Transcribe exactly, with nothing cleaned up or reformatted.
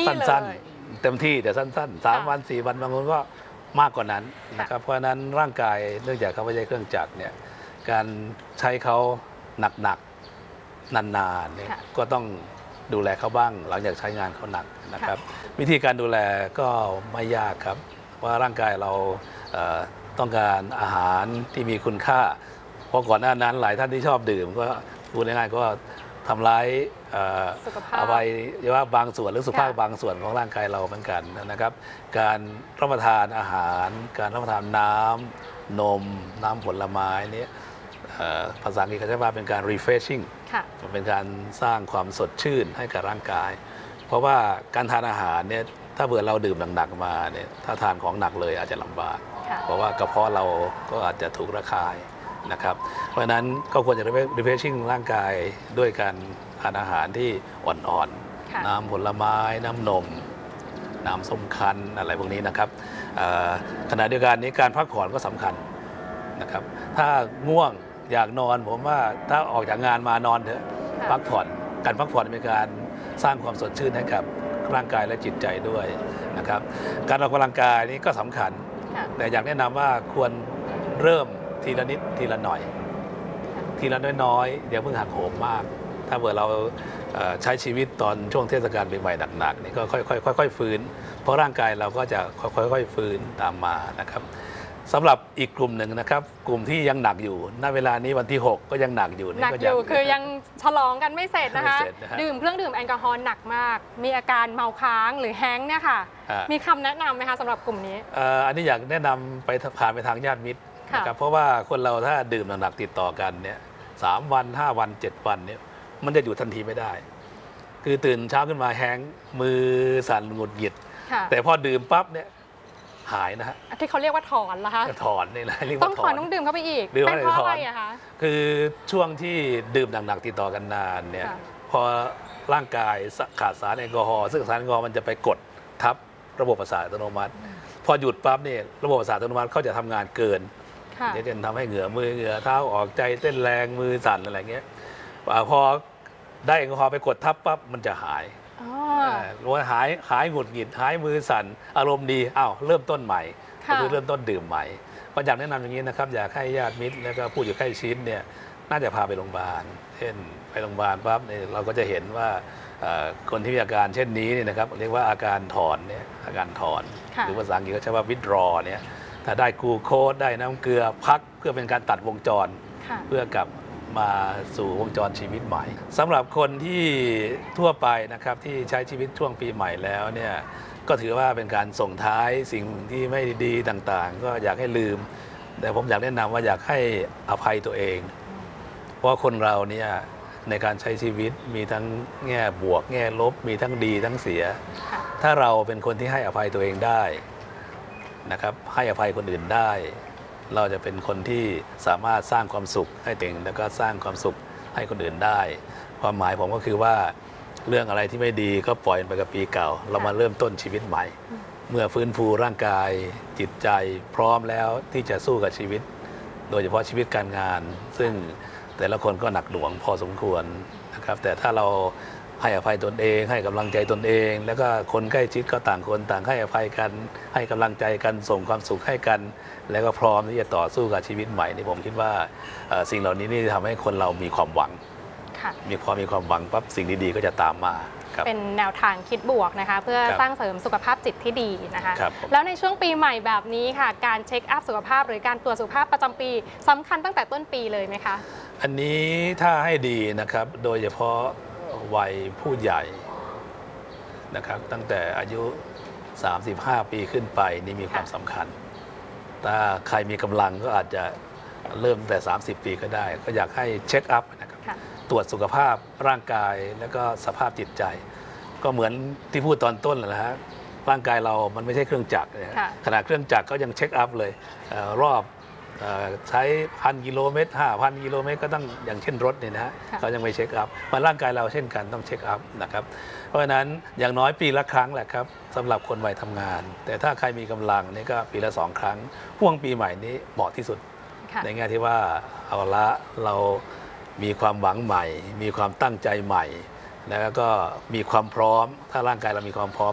สั้นๆเต็มที่แต่สั้นๆสามวันสี่วันบางคนก็มากกว่านั้นนะครับเพราะฉะนั้นร่างกายเนื่องจากเขาไม่ใช่เครื่องจักรเนี่ยการใช้เขาหนักๆนานๆเนี่ยก็ต้องดูแลเขาบ้างหลังจากใช้งานเขาหนักนะครับวิธีการดูแลก็ไม่ยากครับว่าร่างกายเราต้องการอาหารที่มีคุณค่าเพราะก่อนหน้านั้นหลายท่านที่ชอบดื่มก็พูดง่ายๆก็ทำร้ายอวัยวะบางส่วนหรือสุขภาพบางส่วนของร่างกายเราเหมือนกันนะครับการรับประทานอาหารการรับประทานน้ำนมน้ำผลไม้นี้ภาษาอังกฤษเขาจะว่าเป็นการ refreshing เป็นการสร้างความสดชื่นให้กับร่างกายเพราะว่าการทานอาหารเนี่ยถ้าเผื่อเราดื่มหนักๆมาเนี่ยถ้าทานของหนักเลยอาจจะลำบากเพราะว่ากระเพาะเราก็อาจจะถูกระคายนะครับเพราะฉะนั้นก็ควรจะ refreshing ร่างกายด้วยการทานอาหารที่อ่อนๆน้ำผลไม้น้ำนมน้ำส้มคั้นอะไรพวกนี้นะครับขณะเดียวกันนี้การพักผ่อนก็สำคัญนะครับถ้าง่วงอยากนอนผมว่าถ้าออกจากงานมานอนเถอะพักผ่อนการพักผ่อนเป็นการสร้างความสดชื่นให้กับร่างกายและจิตใจด้วยนะครับการออกกำลังกายนี่ก็สำคัญแต่อยากแนะนำว่าควรเริ่มทีละนิดทีละหน่อยทีละน้อยๆเดี๋ยวเพิ่งหักโหมมากถ้าเผื่อเราใช้ชีวิตตอนช่วงเทศกาลปีใหม่หนักๆนี่ก็ค่อยๆค่อยๆฟื้นเพราะร่างกายเราก็จะค่อยๆฟื้นตามมานะครับสำหรับอีกกลุ่มหนึ่งนะครับกลุ่มที่ยังหนักอยู่ณเวลานี้วันที่หกก็ยังหนักอยู่หนักอยู่คือยังฉลองกันไม่เสร็จนะคะดื่มเครื่องดื่มแอลกอฮอล์หนักมากมีอาการเมาค้างหรือแฮงค์เนี่ยค่ะมีคำแนะนำไหมคะสำหรับกลุ่มนี้อันนี้อยากแนะนำไปผ่านไปทางญาติมิตรนะครับเพราะว่าคนเราถ้าดื่มหนักๆติดต่อกันเนี่ยสามวันห้าวันเจ็ดวันเนี่ยมันจะอยู่ทันทีไม่ได้คือตื่นเช้าขึ้นมาแฮงค์มือสั่นหงุดหงิดแต่พอดื่มปั๊บเนี่ยหายนะฮะที่เขาเรียกว่าถอนเหรอคะถอนนี่แหละต้องถอนต้องดื่มเข้าไปอีกเป็นเพราะอะไรอะคะคือช่วงที่ดื่มหนักๆติดต่อกันนานเนี่ยพอร่างกายขาดสารแอลกอฮอล์ซึ่งสารแอลกอฮอล์มันจะไปกดทับระบบประสาทอัตโนมัติพอหยุดปั๊บเนี่ยระบบประสาทอัตโนมัติเขาจะทำงานเกินจะเช่นทำให้เหงื่อมือเหงื่อเท้าออกใจเต้นแรงมือสั่นอะไรเงี้ยพอได้แอลกอฮอล์ไปกดทับปั๊บมันจะหายว่าหายหายหงุดหงิดหายมือสั่นอารมณ์ดีอ้าวเริ่มต้นใหม่ก็คือเริ่มต้นดื่มใหม่ก็อยากแนะนำอย่างนี้นะครับอยากให้ญาติมิตรแล้วก็ผู้อยู่ใกล้ชิดเนี่ยน่าจะพาไปโรงพยาบาลเช่นไปโรงพยาบาลปั๊บเนี่ยเราก็จะเห็นว่าคนที่มีอาการเช่นนี้เนี่ยนะครับเรียกว่าอาการถอนเนี่ยอาการถอนหรือภาษาอังกฤษเขาใช้ว่า withdraw เนี่ยถ้าได้กลูโคสได้น้ำเกลือพักเพื่อเป็นการตัดวงจรเพื่อกลับมาสู่วงจรชีวิตใหม่สำหรับคนที่ทั่วไปนะครับที่ใช้ชีวิตช่วงปีใหม่แล้วเนี่ยก็ถือว่าเป็นการส่งท้ายสิ่งที่ไม่ดีต่างๆก็อยากให้ลืมแต่ผมอยากแนะนำว่าอยากให้อภัยตัวเองเพราะคนเราเนี่ยในการใช้ชีวิตมีทั้งแง่บวกแง่ลบมีทั้งดีทั้งเสียถ้าเราเป็นคนที่ให้อภัยตัวเองได้นะครับให้อภัยคนอื่นได้เราจะเป็นคนที่สามารถสร้างความสุขให้ตัวเองแล้วก็สร้างความสุขให้คนอื่นได้ความหมายผมก็คือว่าเรื่องอะไรที่ไม่ดีก็ปล่อยไปกับปีเก่าเรามาเริ่มต้นชีวิตใหม่เมื่อฟื้นฟูร่างกายจิตใจพร้อมแล้วที่จะสู้กับชีวิตโดยเฉพาะชีวิตการงานซึ่งแต่ละคนก็หนักหน่วงพอสมควรนะครับแต่ถ้าเราให้อภัยตนเองให้กำลังใจตนเองแล้วก็คนใกล้ชิดก็ต่างคนต่างให้อภัยกันให้กำลังใจกันส่งความสุขให้กันแล้วก็พร้อมที่จะต่อสู้กับชีวิตใหม่นี่ผมคิดว่าสิ่งเหล่านี้นี่ทำให้คนเรามีความหวังมีความมีความหวังปั๊บสิ่งดีๆก็จะตามมาเป็นแนวทางคิดบวกนะคะเพื่อสร้างเสริมสุขภาพจิตที่ดีนะคะแล้วในช่วงปีใหม่แบบนี้ค่ะการเช็คอัพสุขภาพหรือการตรวจสุขภาพประจำปีสำคัญตั้งแต่ต้นปีเลยไหมคะอันนี้ถ้าให้ดีนะครับโดยเฉพาะวัยผู้ใหญ่นะครับตั้งแต่อายุสามสิบห้าปีขึ้นไปนี่มีความสำคัญถ้าใครมีกำลังก็อาจจะเริ่มแต่สามสิบปีก็ได้ก็อยากให้เช็คอัพนะครับตรวจสุขภาพร่างกายแล้วก็สภาพจิตใจก็เหมือนที่พูดตอนต้นแหละฮะร่างกายเรามันไม่ใช่เครื่องจักรขนาดเครื่องจักรก็ยังเช็คอัพเลยรอบใช้พันกิโลเมตรห้าพันกิโลเมตรก็ต้องอย่างเช่นรถเนี่ยนะฮะเขายังไม่เช็คอัพมันร่างกายเราเช่นกันต้องเช็คอัพนะครับเพราะฉะนั้นอย่างน้อยปีละครั้งแหละครับสำหรับคนวัยทำงานแต่ถ้าใครมีกำลังนี่ก็ปีละสองครั้งห่วงปีใหม่นี้เหมาะที่สุดในแง่ที่ว่าเอาละเรามีความหวังใหม่มีความตั้งใจใหม่แล้วก็มีความพร้อมถ้าร่างกายเรามีความพร้อม